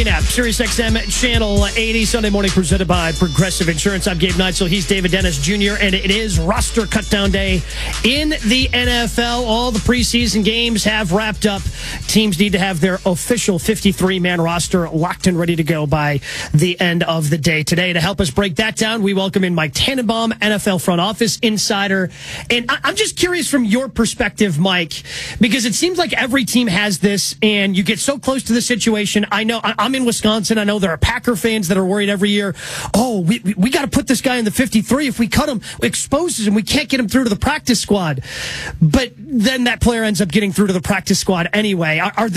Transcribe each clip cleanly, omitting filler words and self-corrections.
App, SiriusXM Channel 80, Sunday morning presented by Progressive Insurance. I'm Gabe Neitzel. He's David Dennis Jr., and it is roster cutdown day in the NFL. All the preseason games have wrapped up. Teams need to have their official 53-man roster locked and ready to go by the end of the day today. To help us break that down, we welcome in Mike Tannenbaum, NFL front office insider. And I'm just curious from your perspective, Mike, because it seems like every team has this, and you get so close to the situation. I know I'm in Wisconsin. I know there are Packer fans that are worried every year. Oh, we got to put this guy in the 53. If we cut him, it exposes him. We can't get him through to the practice squad. But then that player ends up getting through to the practice squad anyway.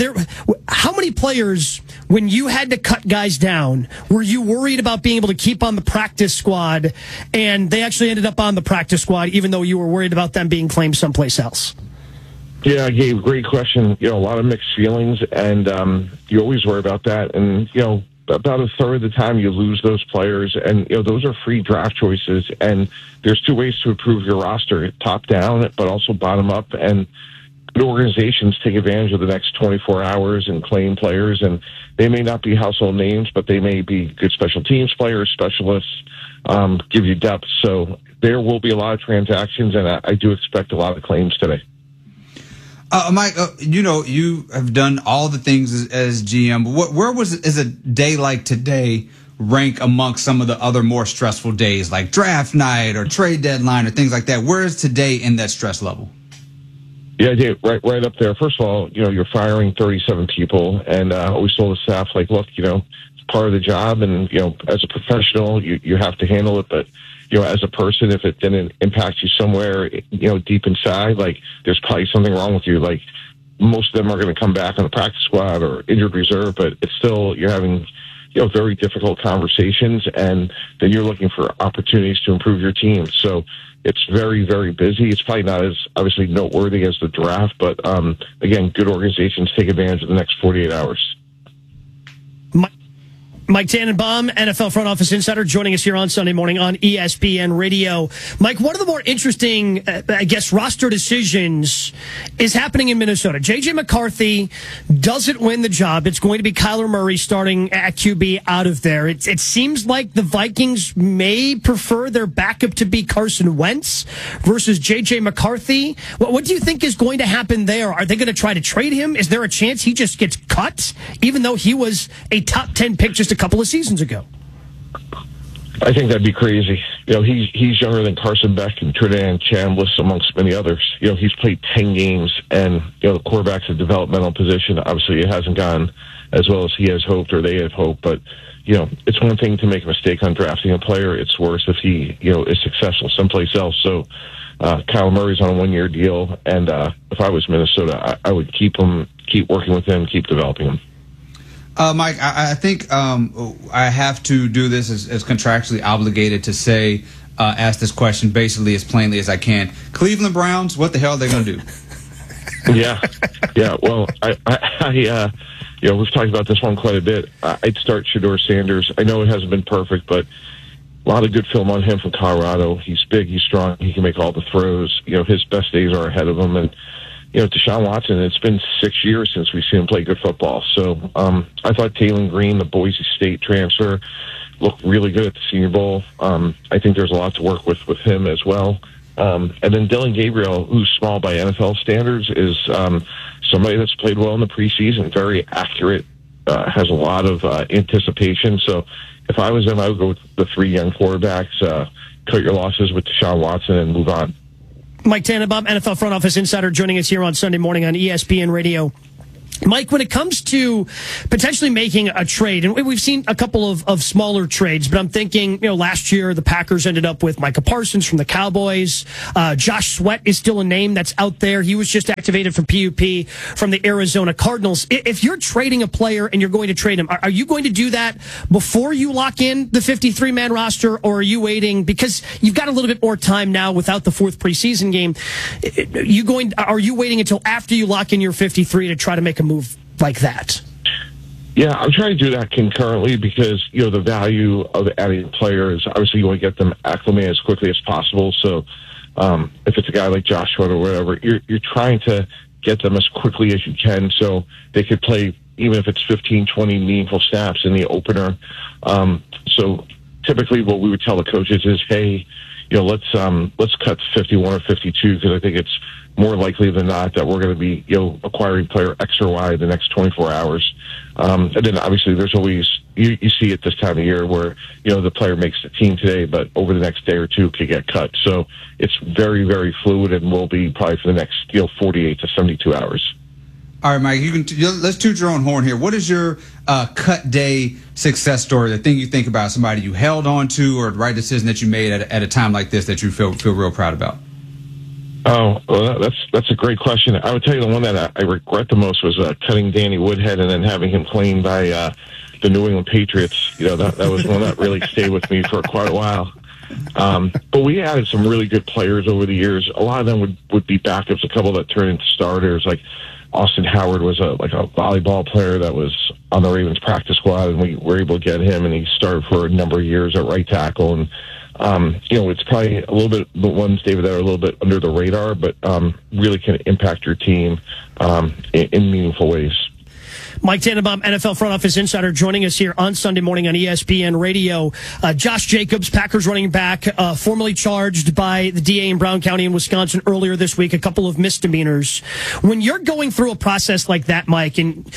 How many players, when you had to cut guys down, were you worried about being able to keep on the practice squad, and they actually ended up on the practice squad even though you were worried about them being claimed someplace else? Yeah, Gabe, great question. A lot of mixed feelings, and you always worry about that. And, about a third of the time you lose those players, and, those are free draft choices. And there's two ways to improve your roster, top down, but also bottom up. And good organizations take advantage of the next 24 hours and claim players. And they may not be household names, but they may be good special teams players, specialists, give you depth. So there will be a lot of transactions, and I do expect a lot of claims today. Mike, you have done all the things as GM. Where is a day like today rank amongst some of the other more stressful days, like draft night or trade deadline or things like that? Where is today in that stress level? Yeah, Dave, right up there. First of all, you're firing 37 people, and we told the staff, look, it's part of the job, and as a professional, you have to handle it, but as a person, if it didn't impact you somewhere, deep inside, there's probably something wrong with you. Most of them are going to come back on the practice squad or injured reserve, but it's still, you're having, very difficult conversations, and then you're looking for opportunities to improve your team. So it's very, very busy. It's probably not as obviously noteworthy as the draft, but again, good organizations take advantage of the next 48 hours. Mike Tannenbaum, NFL front office insider, joining us here on Sunday morning on ESPN Radio. Mike, one of the more interesting, roster decisions is happening in Minnesota. J.J. McCarthy doesn't win the job. It's going to be Kyler Murray starting at QB out of there. It seems like the Vikings may prefer their backup to be Carson Wentz versus J.J. McCarthy. What do you think is going to happen there? Are they going to try to trade him? Is there a chance he just gets cut, even though he was a top 10 pick just a couple of seasons ago? I think that'd be crazy. He's younger than Carson Beck and Trinidad Chambliss, amongst many others. He's played 10 games, and the quarterback's a developmental position. Obviously, it hasn't gone as well as he has hoped or they had hoped. But it's one thing to make a mistake on drafting a player. It's worse if he is successful someplace else. So Kyle Murray's on a 1-year deal, and if I was Minnesota, I would keep working with him, keep developing him. Mike, I think I have to do this as contractually obligated to say, ask this question basically as plainly as I can. Cleveland Browns, what the hell are they going to do? Yeah. Well, we've talked about this one quite a bit. I'd start Shedeur Sanders. I know it hasn't been perfect, but a lot of good film on him from Colorado. He's big, he's strong, he can make all the throws. His best days are ahead of him, and Deshaun Watson, it's been 6 years since we've seen him play good football. So I thought Taylor Green, the Boise State transfer, looked really good at the Senior Bowl. I think there's a lot to work with him as well. And then Dylan Gabriel, who's small by NFL standards, is somebody that's played well in the preseason, very accurate, has a lot of anticipation. So if I was him, I would go with the 3 young quarterbacks, cut your losses with Deshaun Watson, and move on. Mike Tannenbaum, NFL front office insider, joining us here on Sunday morning on ESPN Radio. Mike, when it comes to potentially making a trade, and we've seen a couple of smaller trades, but I'm thinking, last year the Packers ended up with Micah Parsons from the Cowboys. Josh Sweat is still a name that's out there. He was just activated from PUP from the Arizona Cardinals. If you're trading a player and you're going to trade him, are you going to do that before you lock in the 53-man roster, or are you waiting because you've got a little bit more time now without the 4th preseason game? Are you waiting until after you lock in your 53 to try to make a move like that? Yeah, I'm trying to do that concurrently because, the value of adding players, obviously you want to get them acclimated as quickly as possible. So if it's a guy like Joshua or whatever, you're trying to get them as quickly as you can so they could play even if it's 15, 20 meaningful snaps in the opener. So typically what we would tell the coaches is, hey, let's cut 51 or 52, because I think it's more likely than not that we're going to be, acquiring player X or Y the next 24 hours. And then obviously there's always, you see it this time of year where, the player makes the team today, but over the next day or two could get cut. So it's very, very fluid, and will be probably for the next, 48 to 72 hours. All right, Mike, let's toot your own horn here. What is your cut day success story, the thing you think about, somebody you held on to, or the right decision that you made at a time like this that you feel real proud about? Oh, well, that's a great question. I would tell you the one that I regret the most was cutting Danny Woodhead and then having him claimed by the New England Patriots. That was one that really stayed with me for quite a while. But we added some really good players over the years. A lot of them would be backups, a couple that turned into starters, like Austin Howard was a volleyball player that was on the Ravens practice squad, and we were able to get him, and he started for a number of years at right tackle. And it's probably a little bit the ones, David, that are a little bit under the radar, but really can impact your team in meaningful ways. Mike Tannenbaum, NFL front office insider, joining us here on Sunday morning on ESPN Radio. Josh Jacobs, Packers running back, formally charged by the DA in Brown County in Wisconsin earlier this week, a couple of misdemeanors. When you're going through a process like that, Mike, and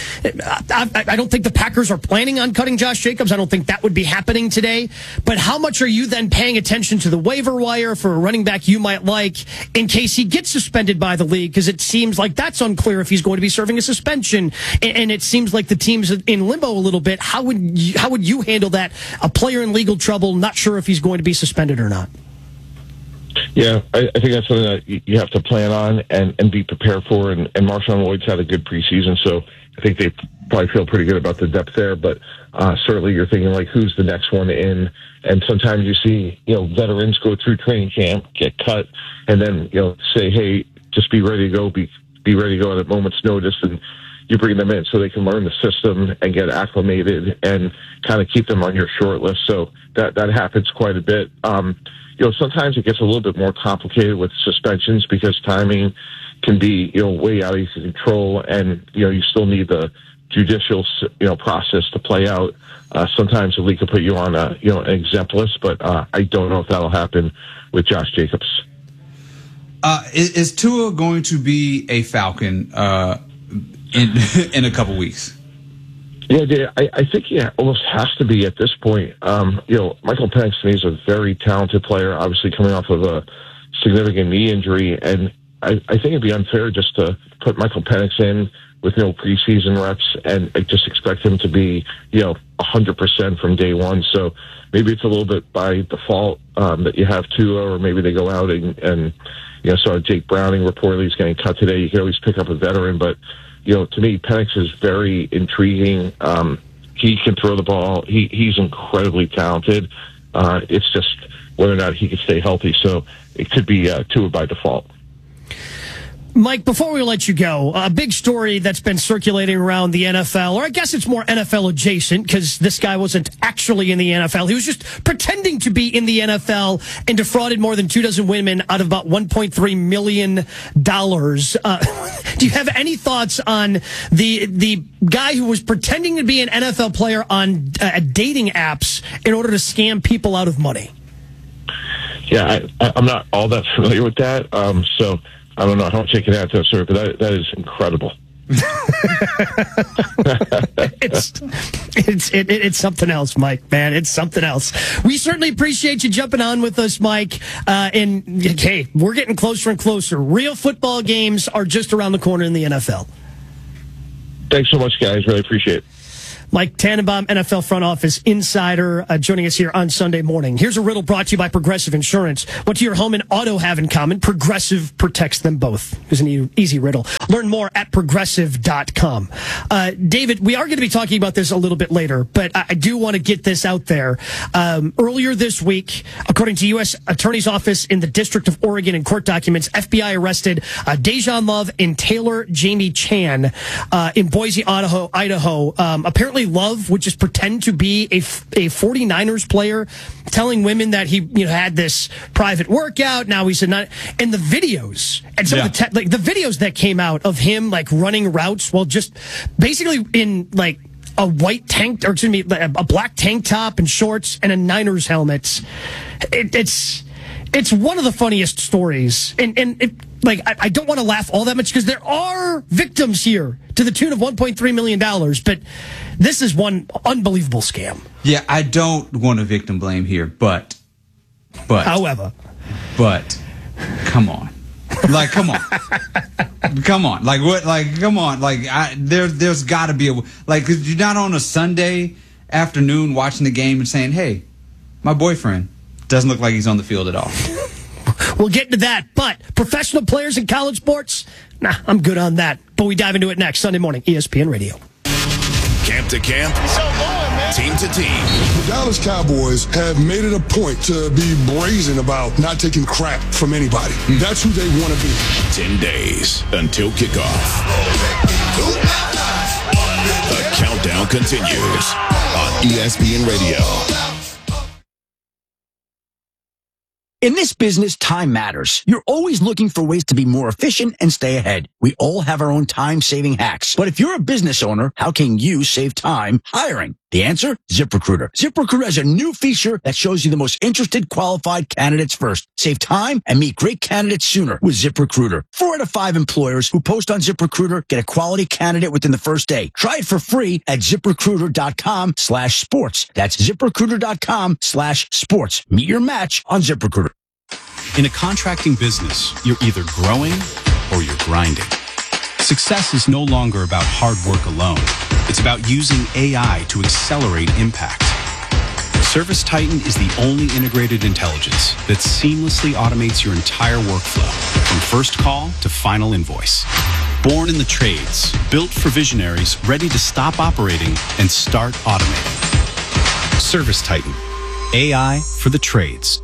I don't think the Packers are planning on cutting Josh Jacobs. I don't think that would be happening today. But how much are you then paying attention to the waiver wire for a running back you might like in case he gets suspended by the league? Because it seems like that's unclear if he's going to be serving a suspension, and it seems like the team's in limbo a little bit. How would you handle that? A player in legal trouble, not sure if he's going to be suspended or not. Yeah, I think that's something that you have to plan on and be prepared for. And Marshawn Lloyd's had a good preseason, so I think they probably feel pretty good about the depth there. But certainly you're thinking, like, who's the next one in? And sometimes you see, veterans go through training camp, get cut, and then, say, hey, just be ready to go, be ready to go at a moment's notice, and you bring them in so they can learn the system and get acclimated and kind of keep them on your short list. So that happens quite a bit. Sometimes it gets a little bit more complicated with suspensions because timing can be, way out of your control, and, you still need the judicial, process to play out. Sometimes the league could put you on an exempt list, but I don't know if that'll happen with Josh Jacobs. Is Tua going to be a Falcon in a couple weeks? Yeah, I think he almost has to be at this point. Michael Penix to me is a very talented player, obviously coming off of a significant knee injury, and I think it'd be unfair just to put Michael Penix in with no preseason reps and just expect him to be, 100% from day one. So maybe it's a little bit by default that you have Tua, or maybe they go out and saw Jake Browning reportedly is getting cut today. You can always pick up a veteran, but to me, Penix is very intriguing. He can throw the ball. He's incredibly talented. It's just whether or not he can stay healthy. So it could be Tua by default. Mike, before we let you go, a big story that's been circulating around the NFL, or I guess it's more NFL adjacent, because this guy wasn't actually in the NFL. He was just pretending to be in the NFL and defrauded more than 24 women out of about $1.3 million. Do you have any thoughts on the guy who was pretending to be an NFL player on dating apps in order to scam people out of money? Yeah, I'm not all that familiar with that, so I don't know how much I can add to that story, but that is incredible. It's something else, Mike, man. It's something else. We certainly appreciate you jumping on with us, Mike. And hey, we're getting closer and closer. Real football games are just around the corner in the NFL. Thanks so much, guys. Really appreciate it. Mike Tannenbaum, NFL front office insider, joining us here on Sunday morning. Here's a riddle brought to you by Progressive Insurance. What do your home and auto have in common? Progressive protects them both. It's an easy riddle. Learn more at progressive.com. David, we are going to be talking about this a little bit later, but I do want to get this out there. Earlier this week, according to U.S. Attorney's Office in the District of Oregon in court documents, FBI arrested Dejan Love and Taylor Jamie Chan in Boise, Idaho. Apparently, apparently love would just pretend to be a 49ers player, telling women that he had this private workout. Now he's and the videos and some of the the videos that came out of him like running routes while just basically in like a white tank, or excuse me, a black tank top and shorts and a Niners helmet. It's one of the funniest stories, I don't want to laugh all that much because there are victims here to the tune of $1.3 million, but this is one unbelievable scam. Yeah, I don't want to victim blame here, but however, come on. Like, come on. Come on. Like, what? Like, come on. Like, there's got to be because you're not on a Sunday afternoon watching the game and saying, hey, my boyfriend doesn't look like he's on the field at all. We'll get into that. But professional players in college sports, I'm good on that. But we dive into it next Sunday morning, ESPN Radio. Camp to camp, team to team. The Dallas Cowboys have made it a point to be brazen about not taking crap from anybody. That's who they want to be. 10 days until kickoff. The countdown continues on ESPN Radio. In this business, time matters. You're always looking for ways to be more efficient and stay ahead. We all have our own time-saving hacks. But if you're a business owner, how can you save time hiring? The answer? ZipRecruiter. ZipRecruiter has a new feature that shows you the most interested qualified candidates first. Save time and meet great candidates sooner with ZipRecruiter. 4 out of 5 employers who post on ZipRecruiter get a quality candidate within the first day. Try it for free at ZipRecruiter.com/sports. That's ZipRecruiter.com/sports. Meet your match on ZipRecruiter. In a contracting business, you're either growing or you're grinding. Success is no longer about hard work alone. It's about using AI to accelerate impact. ServiceTitan is the only integrated intelligence that seamlessly automates your entire workflow, from first call to final invoice. Born in the trades, built for visionaries ready to stop operating and start automating. ServiceTitan, AI for the trades.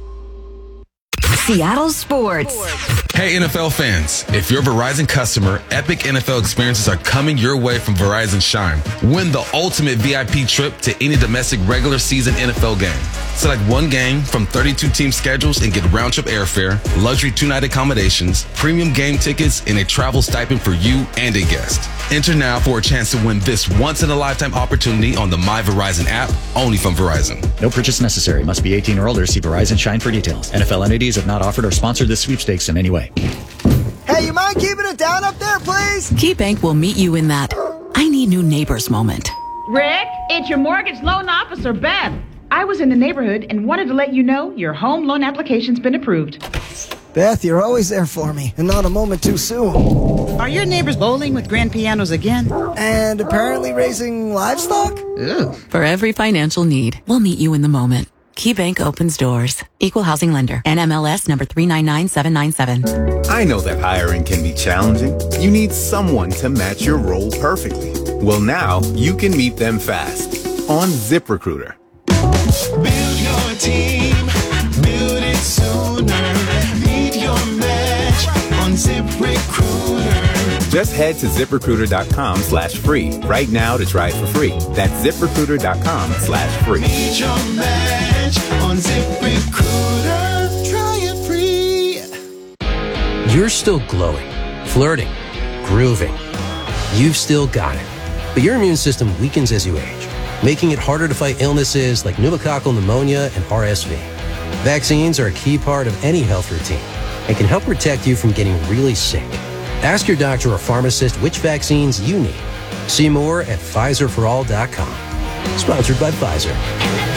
Seattle Sports. Hey NFL fans, if you're a Verizon customer, epic NFL experiences are coming your way from Verizon Shine. Win the ultimate VIP trip to any domestic regular season NFL game. Select one game from 32 team schedules and get round-trip airfare, luxury 2-night accommodations, premium game tickets, and a travel stipend for you and a guest. Enter now for a chance to win this once-in-a-lifetime opportunity on the My Verizon app, only from Verizon. No purchase necessary. Must be 18 or older. See Verizon Shine for details. NFL entities have not offered or sponsored this sweepstakes in any way. Hey, you mind keeping it down up there, please? KeyBank will meet you in that I need new neighbors moment. Rick, it's your mortgage loan officer, Beth. I was in the neighborhood and wanted to let you know your home loan application's been approved. Beth, you're always there for me, and not a moment too soon. Are your neighbors bowling with grand pianos again? And apparently raising livestock? Ew. For every financial need, we'll meet you in the moment. KeyBank opens doors. Equal housing lender. NMLS number 399797. I know that hiring can be challenging. You need someone to match your role perfectly. Well, now you can meet them fast on ZipRecruiter. Build your team. Build it sooner. Meet your match on ZipRecruiter. Just head to ZipRecruiter.com/free right now to try it for free. That's ZipRecruiter.com/free. Meet your match on ZipRecruiter. Try it free. You're still glowing, flirting, grooving. You've still got it. But your immune system weakens as you age, making it harder to fight illnesses like pneumococcal pneumonia and RSV. Vaccines are a key part of any health routine and can help protect you from getting really sick. Ask your doctor or pharmacist which vaccines you need. See more at PfizerForAll.com. Sponsored by Pfizer.